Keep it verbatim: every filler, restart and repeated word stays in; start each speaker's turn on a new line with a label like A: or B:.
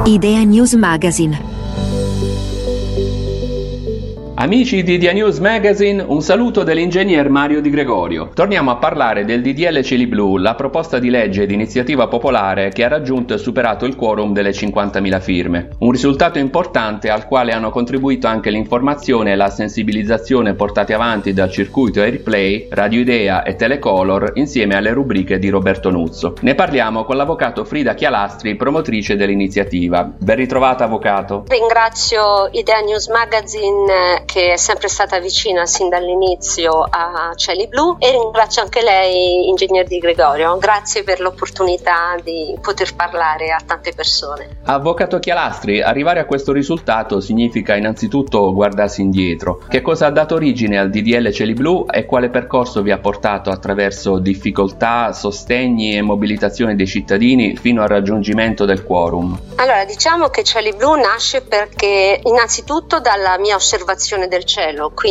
A: Idea News Magazine.
B: Amici di Idea News Magazine, un saluto dell'ingegner Mario Di Gregorio. Torniamo a parlare del D D L Cieli Blu, la proposta di legge di iniziativa popolare che ha raggiunto e superato il quorum delle cinquantamila firme. Un risultato importante al quale hanno contribuito anche l'informazione e la sensibilizzazione portate avanti dal circuito Airplay, Radio Idea e Telecolor insieme alle rubriche di Roberto Nuzzo. Ne parliamo con l'avvocato Frida Chialastri, promotrice dell'iniziativa. Ben ritrovata, avvocato.
C: Ringrazio Idea News Magazine, che è sempre stata vicina sin dall'inizio a Cieli Blu, e ringrazio anche lei, ingegner Di Gregorio. Grazie per l'opportunità di poter parlare a tante persone.
B: Avvocato Chialastri, arrivare a questo risultato significa innanzitutto guardarsi indietro. Che cosa ha dato origine al D D L Cieli Blu e quale percorso vi ha portato attraverso difficoltà, sostegni e mobilitazione dei cittadini fino al raggiungimento del quorum?
C: Allora, diciamo che Cieli Blu nasce perché innanzitutto dalla mia osservazione del cielo, quindi